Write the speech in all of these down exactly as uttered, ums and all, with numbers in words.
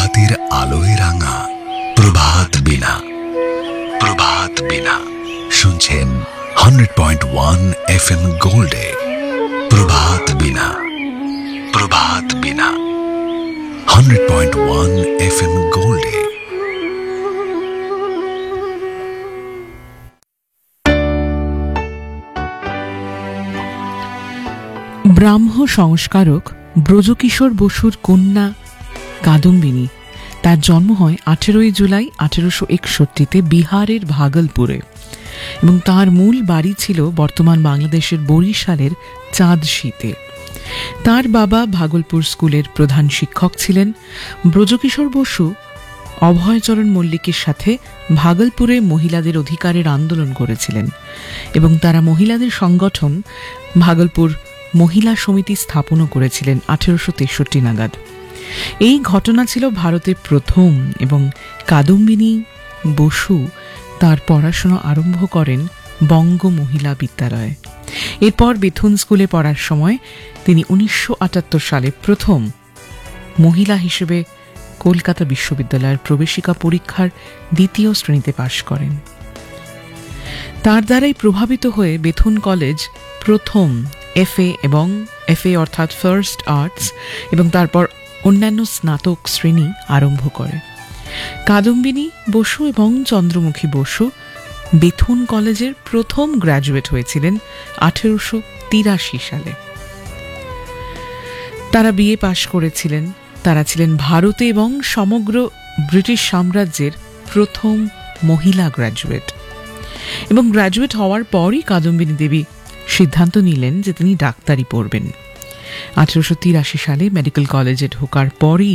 প্রভাতের আলোয় রাঙা প্রভাত বিনা প্রভাত বিনা শুনছেন hundred point one F M গোল্ডে প্রভাত বিনা প্রভাত বিনা hundred point one F M গোল্ডে। ব্রাহ্ম সংস্কারক ব্রজকিশোর বসুর কন্যা কাদম্বিনী, তার জন্ম হয় আঠেরোই জুলাই আঠেরোশো একষট্টিতে বিহারের ভাগলপুরে এবং তার মূল বাড়ি ছিল বর্তমান বাংলাদেশের বরিশালের চাঁদশীতে। তার বাবা ভাগলপুর স্কুলের প্রধান শিক্ষক ছিলেন। ব্রজকিশোর বসু অভয়চরণ মল্লিকের সাথে ভাগলপুরে মহিলাদের অধিকারের আন্দোলন করেছিলেন এবং তারা মহিলাদের সংগঠন ভাগলপুর মহিলা সমিতি স্থাপনও করেছিলেন আঠেরোশো তেষট্টি নাগাদ। এই ঘটনা ছিল ভারতের প্রথম এবং কাদম্বিনী বসু তার পড়াশোনা আরম্ভ করেন বঙ্গ মহিলা বিদ্যালয়ে। এরপর বেথুন স্কুলে পড়ার সময় তিনি উনিশশো আটাত্তর সালে প্রথম মহিলা হিসেবে কলকাতা বিশ্ববিদ্যালয়ের প্রবেশিকা পরীক্ষার দ্বিতীয় শ্রেণীতে পাশ করেন। তার দ্বারাই প্রভাবিত হয়ে বেথুন কলেজ প্রথম এফএ এবং এফএ অর্থাৎ ফার্স্ট আর্টস এবং তারপর অন্যান্য স্নাতক শ্রেণী আরম্ভ করে। কাদম্বিনী বসু এবং চন্দ্রমুখী বসু বেথুন কলেজের প্রথম গ্র্যাজুয়েট হয়েছিলেন আঠেরোশো তিরাশি সালে। তারা বিএ পাশ করেছিলেন। তারা ছিলেন ভারতে এবং সমগ্র ব্রিটিশ সাম্রাজ্যের প্রথম মহিলা গ্র্যাজুয়েট এবং গ্র্যাজুয়েট হওয়ার পরই কাদম্বিনী দেবী সিদ্ধান্ত নিলেন যে তিনি ডাক্তারি পড়বেন। আঠেরোশো তিরাশি সালে মেডিকেল কলেজে ঢোকার পরই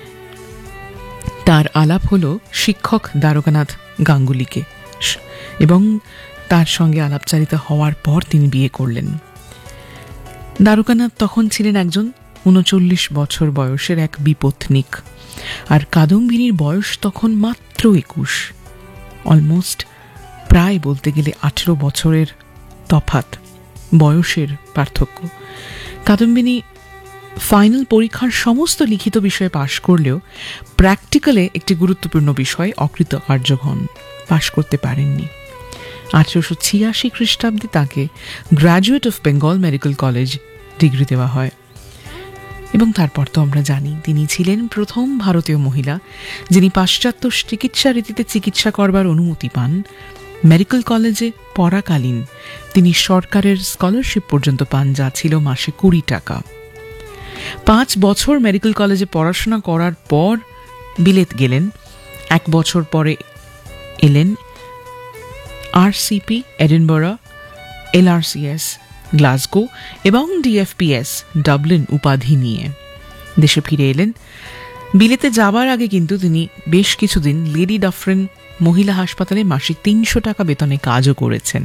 তার আলাপ হল শিক্ষক দ্বারকানাথ গাঙ্গুলিকে এবং তার সঙ্গে আলাপচারিতা হওয়ার পর তিনি বিয়ে করলেন। দ্বারকানাথ তখন ছিলেন একজন উনচল্লিশ বছর বয়সের এক বিপত্নিক, আর কাদম্বিনীর বয়স তখন মাত্র একুশ, অলমোস্ট প্রায় বলতে গেলে আঠেরো বছরের তফাৎ, বয়সের পার্থক্য। কাদম্বিনী ফাইনাল পরীক্ষার সমস্ত লিখিত বিষয়ে পাশ করলেও প্র্যাকটিক্যালে একটি গুরুত্বপূর্ণ বিষয় অকৃতকার্য হন, পাশ করতে পারেননি। আঠেরোশো ছিয়াশি খ্রিস্টাব্দে তাকে graduate of Bengal medical college degree দেওয়া হয় এবং তারপর তো আমরা জানি তিনি ছিলেন প্রথম ভারতীয় মহিলা যিনি পাশ্চাত্য চিকিৎসা রীতিতে চিকিৎসা করবার অনুমতি পান। মেডিকেল কলেজে পড়াকালীন তিনি সরকারের স্কলারশিপ পর্যন্ত পান, যা ছিল মাসে কুড়ি টাকা। পাঁচ বছর মেডিকেল কলেজে পড়াশোনা করার পর বিলেত গেলেন। এক বছর পরে এলেন আরসিপি এডিনবরা, এলআরসিএস গ্লাসগো এবং ডিএফপিএস ডাবলিন উপাধি নিয়ে দেশে ফিরে এলেন। বিলেতে যাবার আগে কিন্তু তিনি বেশ কিছুদিন লেডি ডাফরিন মহিলা হাসপাতালে মাসিক তিনশো টাকা বেতনে কাজও করেছেন।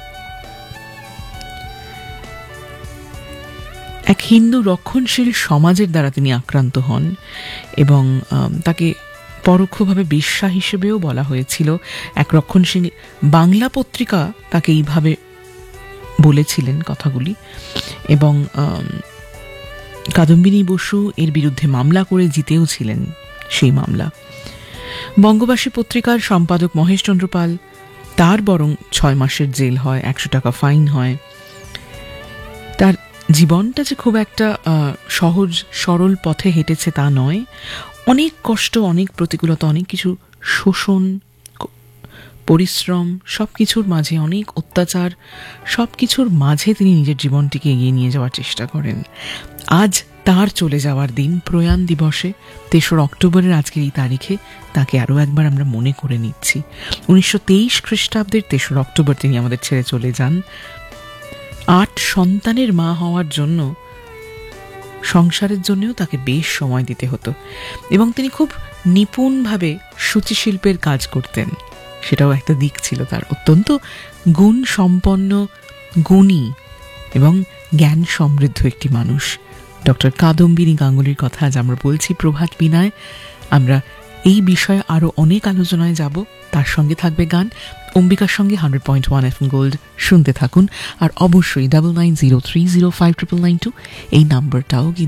এক হিন্দু রক্ষণশীল সমাজের দ্বারা তিনি আক্রান্ত হন এবং তাকে পরোক্ষভাবে বেশ্যা হিসেবেও বলা হয়েছিল। এক রক্ষণশীল বাংলা পত্রিকা তাকে এইভাবে বলেছিলেন কথাগুলি এবং কাদম্বিনী বসু এর বিরুদ্ধে মামলা করে জিতেও ছিলেন সেই মামলা। বঙ্গবাসী পত্রিকার সম্পাদক মহেশচন্দ্র পাল, তার বরং ছয় মাসের জেল হয়, একশো টাকা ফাইন হয়। তার জীবনটা যে খুব একটা সহজ সরল পথে হেঁটেছে তা নয়, অনেক কষ্ট, অনেক প্রতিকূলতা, অনেক কিছু শোষণ, পরিশ্রম, সব কিছুর মাঝে অনেক অত্যাচার, সব কিছুর মাঝে তিনি নিজের জীবনটিকে এগিয়ে নিয়ে যাওয়ার চেষ্টা করেন। আজ তার চলে যাওয়ার দিন, প্রয়াণ দিবসে তেসরা অক্টোবরের আজকের এই তারিখে তাকে আরও একবার আমরা মনে করে নিচ্ছি। উনিশশো তেইশ খ্রিস্টাব্দের তেসরা অক্টোবর তিনি আমাদের ছেড়ে চলে যান। আট সন্তানের মা হওয়ার জন্য, সংসারের জন্যও তাকে বেশ সময় দিতে হতো এবং তিনি খুব নিপুণভাবে সূচিশিল্পের কাজ করতেন, সেটাও একটা দিক ছিল তার। অত্যন্ত গুণ সম্পন্ন, গুণী এবং জ্ঞান সমৃদ্ধ একটি মানুষ। ডক্টর কাদম্বিনী গাঙ্গুলির কথা আজ আমরা বলছি প্রভাত বিনায়। আমরা এই বিষয়ে আরও অনেক আলোচনায় যাব, তার সঙ্গে থাকবে গান। অম্বিকার সঙ্গে hundred point one F M gold শুনতে থাকুন, আর অবশ্যই double nine zero three zero five triple nine two এই নাম্বারটাও